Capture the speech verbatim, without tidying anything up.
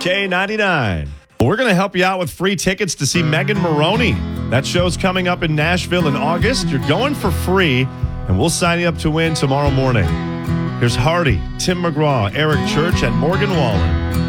K ninety-nine. We're going to help you out with free tickets to see Megan Moroney. That show's coming up in Nashville in August. You're going for free, and we'll sign you up to win tomorrow morning. Here's Hardy, Tim McGraw, Eric Church, and Morgan Wallen.